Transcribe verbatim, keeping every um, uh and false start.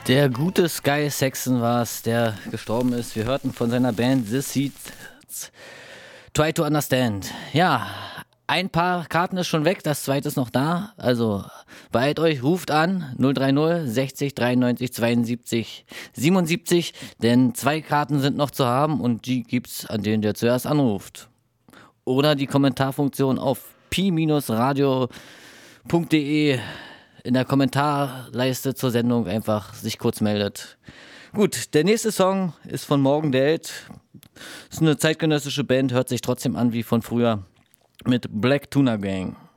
Der gute Sky Saxon war es, der gestorben ist. Wir hörten von seiner Band The Seeds Try to Understand. Ja, ein paar Karten ist schon weg, das zweite ist noch da. Also beeilt euch, ruft an null drei null sechzig dreiundneunzig zweiundsiebzig siebenundsiebzig, denn zwei Karten sind noch zu haben und die gibt's an den, der zuerst anruft. Oder die Kommentarfunktion auf pi radio punkt de in der Kommentarleiste zur Sendung einfach sich kurz meldet. Gut, der nächste Song ist von Morgan the Held. Ist eine zeitgenössische Band, hört sich trotzdem an wie von früher mit Black Tuna Gang.